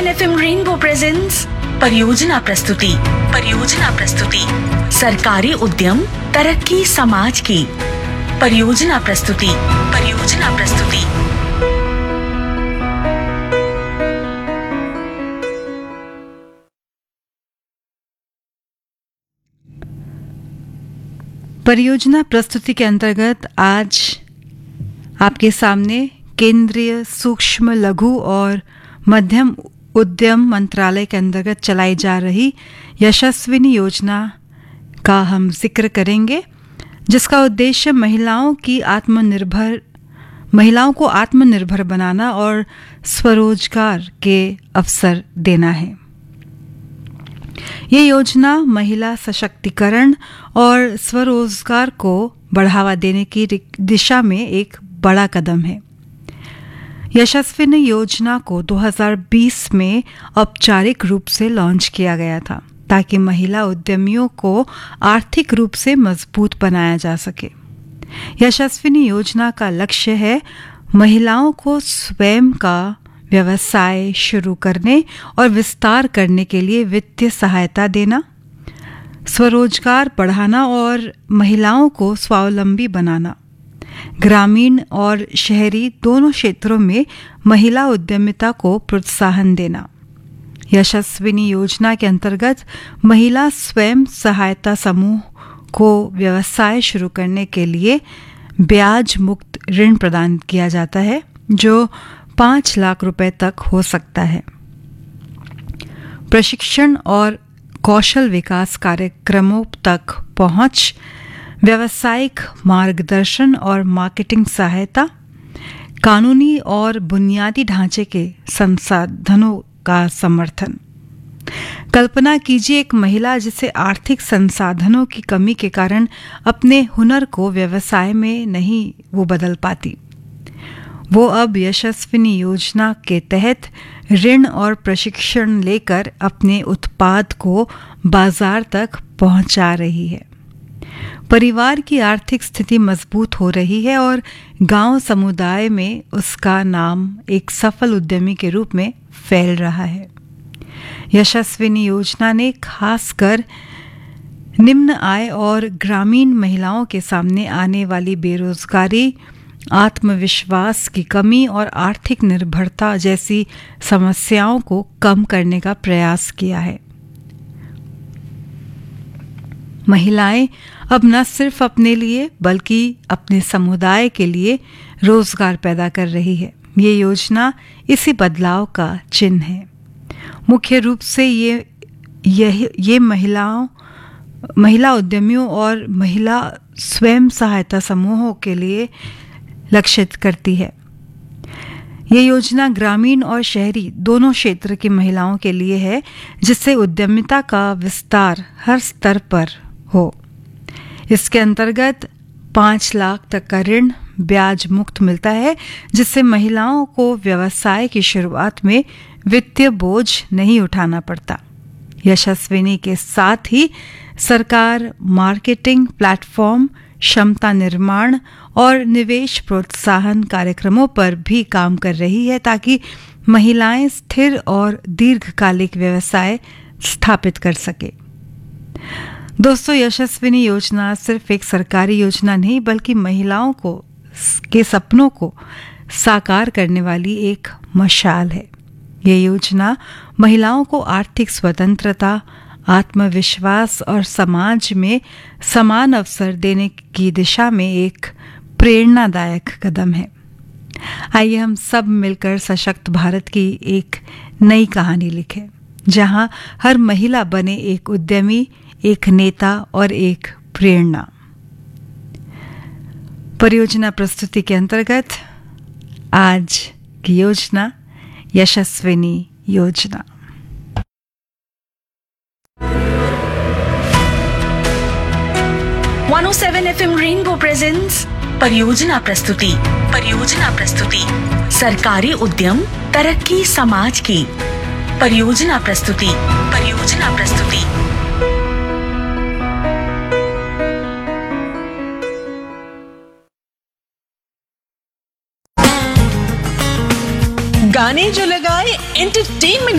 FM rainbow presents परियोजना प्रस्तुति। सरकारी उद्यम तरक्की समाज की। परियोजना प्रस्तुति। परियोजना प्रस्तुति के अंतर्गत आज आपके सामने केंद्रीय सूक्ष्म लघु और मध्यम उद्यम मंत्रालय के अंतर्गत चलाई जा रही यशस्विनी योजना का हम जिक्र करेंगे, जिसका उद्देश्य महिलाओं को आत्मनिर्भर बनाना और स्वरोजगार के अवसर देना है। ये योजना महिला सशक्तिकरण और स्वरोजगार को बढ़ावा देने की दिशा में एक बड़ा कदम है। यशस्विनी योजना को 2020 में औपचारिक रूप से लॉन्च किया गया था ताकि महिला उद्यमियों को आर्थिक रूप से मजबूत बनाया जा सके। यशस्विनी योजना का लक्ष्य है महिलाओं को स्वयं का व्यवसाय शुरू करने और विस्तार करने के लिए वित्तीय सहायता देना, स्वरोजगार बढ़ाना और महिलाओं को स्वावलंबी बनाना। ग्रामीण और शहरी दोनों क्षेत्रों में महिला उद्यमिता को प्रोत्साहन देना। यशस्विनी योजना के अंतर्गत महिला स्वयं सहायता समूह को व्यवसाय शुरू करने के लिए ब्याज मुक्त ऋण प्रदान किया जाता है, जो 5 लाख रुपए तक हो सकता है। प्रशिक्षण और कौशल विकास कार्यक्रमों तक पहुंच, व्यावसायिक मार्गदर्शन और मार्केटिंग सहायता, कानूनी और बुनियादी ढांचे के संसाधनों का समर्थन। कल्पना कीजिए एक महिला जिसे आर्थिक संसाधनों की कमी के कारण अपने हुनर को व्यवसाय में नहीं बदल पाती। वो अब यशस्विनी योजना के तहत ऋण और प्रशिक्षण लेकर अपने उत्पाद को बाजार तक पहुंचा रही है। परिवार की आर्थिक स्थिति मजबूत हो रही है और गांव समुदाय में उसका नाम एक सफल उद्यमी के रूप में फैल रहा है। यशस्विनी योजना ने खासकर निम्न आय और ग्रामीण महिलाओं के सामने आने वाली बेरोजगारी, आत्मविश्वास की कमी और आर्थिक निर्भरता जैसी समस्याओं को कम करने का प्रयास किया है। महिलाएं अब न सिर्फ अपने लिए बल्कि अपने समुदाय के लिए रोजगार पैदा कर रही है। ये योजना इसी बदलाव का चिन्ह है। मुख्य रूप से ये महिला उद्यमियों और महिला स्वयं सहायता समूहों के लिए लक्षित करती है। ये योजना ग्रामीण और शहरी दोनों क्षेत्र की महिलाओं के लिए है, जिससे उद्यमिता का विस्तार हर स्तर पर हो। इसके अंतर्गत 5 लाख तक का ऋण ब्याज मुक्त मिलता है, जिससे महिलाओं को व्यवसाय की शुरुआत में वित्तीय बोझ नहीं उठाना पड़ता। यशस्विनी के साथ ही सरकार मार्केटिंग प्लेटफॉर्म, क्षमता निर्माण और निवेश प्रोत्साहन कार्यक्रमों पर भी काम कर रही है ताकि महिलाएं स्थिर और दीर्घकालिक व्यवसाय स्थापित कर सके। दोस्तों, यशस्विनी योजना सिर्फ एक सरकारी योजना नहीं बल्कि महिलाओं के सपनों को साकार करने वाली एक मशाल है। ये योजना महिलाओं को आर्थिक स्वतंत्रता, आत्मविश्वास और समाज में समान अवसर देने की दिशा में एक प्रेरणादायक कदम है। आइए हम सब मिलकर सशक्त भारत की एक नई कहानी लिखें, जहां हर महिला बने एक उद्यमी, एक नेता और एक प्रेरणा। परियोजना प्रस्तुति के अंतर्गत आज की योजना यशस्विनी योजना। FM रेनबो प्रेजेंट्स परियोजना प्रस्तुति। सरकारी उद्यम तरक्की समाज की। परियोजना प्रस्तुति। गाने जो लगाए एंटरटेनमेंट